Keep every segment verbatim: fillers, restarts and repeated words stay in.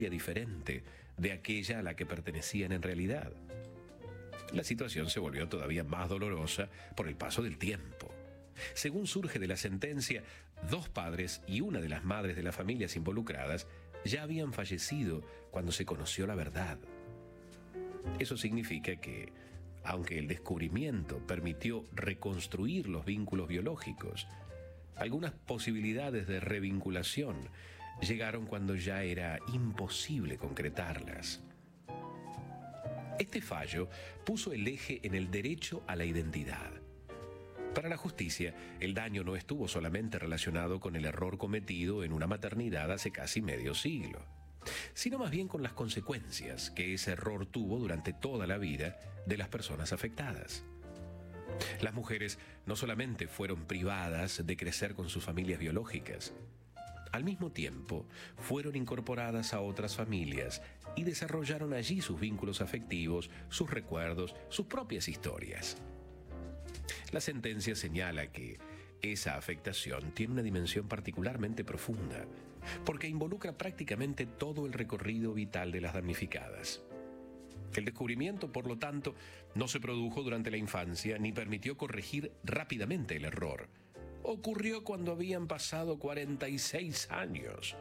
diferente de aquella a la que pertenecían en realidad. La situación se volvió todavía más dolorosa por el paso del tiempo. Según surge de la sentencia, dos padres y una de las madres de las familias involucradas ya habían fallecido cuando se conoció la verdad. Eso significa que, aunque el descubrimiento permitió reconstruir los vínculos biológicos, algunas posibilidades de revinculación llegaron cuando ya era imposible concretarlas. Este fallo puso el eje en el derecho a la identidad. Para la justicia, el daño no estuvo solamente relacionado con el error cometido en una maternidad hace casi medio siglo, sino más bien con las consecuencias que ese error tuvo durante toda la vida de las personas afectadas. Las mujeres no solamente fueron privadas de crecer con sus familias biológicas, al mismo tiempo fueron incorporadas a otras familias y desarrollaron allí sus vínculos afectivos, sus recuerdos, sus propias historias. La sentencia señala que esa afectación tiene una dimensión particularmente profunda, porque involucra prácticamente todo el recorrido vital de las damnificadas. El descubrimiento, por lo tanto, no se produjo durante la infancia ni permitió corregir rápidamente el error. Ocurrió cuando habían pasado cuarenta y seis años.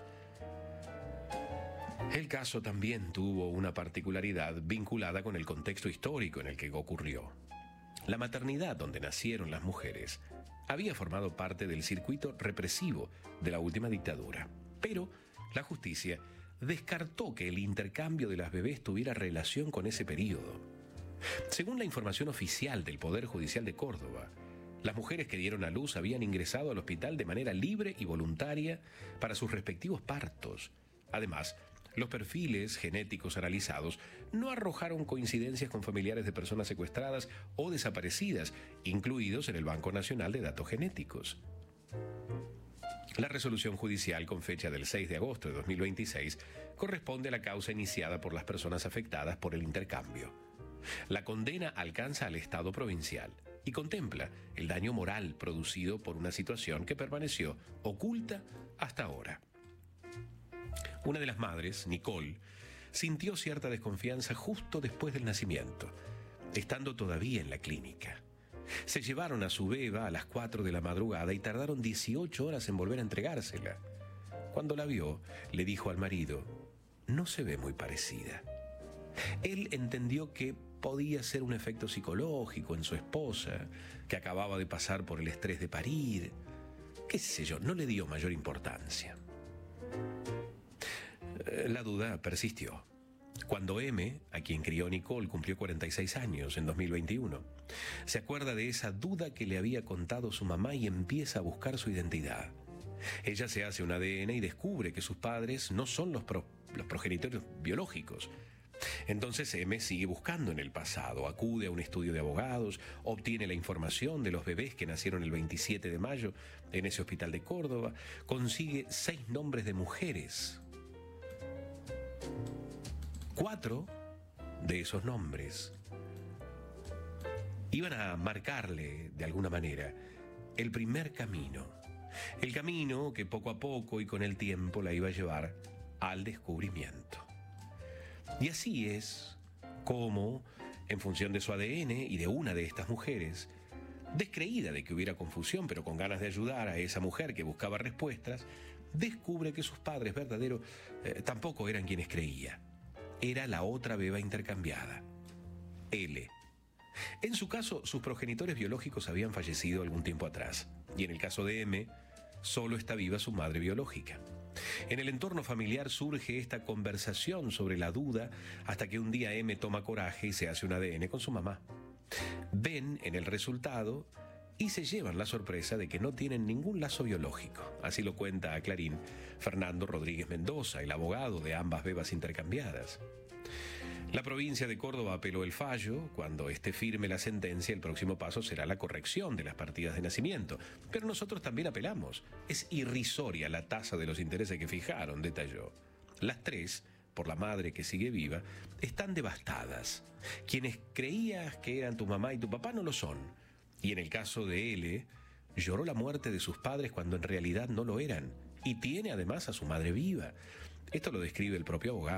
El caso también tuvo una particularidad vinculada con el contexto histórico en el que ocurrió. La maternidad donde nacieron las mujeres había formado parte del circuito represivo de la última dictadura, pero la justicia descartó que el intercambio de las bebés tuviera relación con ese periodo. Según la información oficial del Poder Judicial de Córdoba, las mujeres que dieron a luz habían ingresado al hospital de manera libre y voluntaria para sus respectivos partos. Además, los perfiles genéticos analizados no arrojaron coincidencias con familiares de personas secuestradas o desaparecidas, incluidos en el Banco Nacional de Datos Genéticos. La resolución judicial con fecha del seis de agosto de dos mil veintiséis corresponde a la causa iniciada por las personas afectadas por el intercambio. La condena alcanza al Estado provincial y contempla el daño moral producido por una situación que permaneció oculta hasta ahora. Una de las madres, Nicole, sintió cierta desconfianza justo después del nacimiento, estando todavía en la clínica. Se llevaron a su beba a las cuatro de la madrugada y tardaron dieciocho horas en volver a entregársela. Cuando la vio, le dijo al marido: "No se ve muy parecida". Él entendió que podía ser un efecto psicológico en su esposa, que acababa de pasar por el estrés de parir. Qué sé yo, no le dio mayor importancia. La duda persistió. Cuando M, a quien crió Nicole, cumplió cuarenta y seis años en dos mil veintiuno, se acuerda de esa duda que le había contado su mamá y empieza a buscar su identidad. Ella se hace un A D N y descubre que sus padres no son los, pro, los progenitores biológicos. Entonces M sigue buscando en el pasado, acude a un estudio de abogados, obtiene la información de los bebés que nacieron el veintisiete de mayo en ese hospital de Córdoba, consigue seis nombres de mujeres. Cuatro de esos nombres iban a marcarle, de alguna manera, el primer camino. El camino que poco a poco y con el tiempo la iba a llevar al descubrimiento. Y así es como, en función de su A D N y de una de estas mujeres, descreída de que hubiera confusión, pero con ganas de ayudar a esa mujer que buscaba respuestas, descubre que sus padres verdaderos eh, tampoco eran quienes creía. Era la otra beba intercambiada, L. En su caso, sus progenitores biológicos habían fallecido algún tiempo atrás, y en el caso de M, solo está viva su madre biológica. En el entorno familiar surge esta conversación sobre la duda hasta que un día M toma coraje y se hace un A D N con su mamá. Ven en el resultado y se llevan la sorpresa de que no tienen ningún lazo biológico. Así lo cuenta a Clarín Fernando Rodríguez Mendoza, el abogado de ambas bebas intercambiadas. La provincia de Córdoba apeló el fallo. Cuando esté firme la sentencia, el próximo paso será la corrección de las partidas de nacimiento. Pero nosotros también apelamos. Es irrisoria la tasa de los intereses que fijaron, detalló. Las tres, por la madre que sigue viva, están devastadas. Quienes creías que eran tu mamá y tu papá no lo son. Y en el caso de L, lloró la muerte de sus padres cuando en realidad no lo eran. Y tiene además a su madre viva. Esto lo describe el propio abogado.